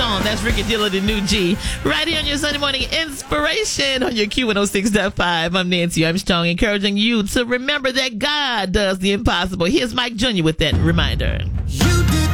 on. That's Ricky Dillard and New G. Right here on your Sunday morning inspiration on your Q106.5. I'm Nancy Armstrong, encouraging you to remember that God does the impossible. Here's Mike Jr. with that reminder.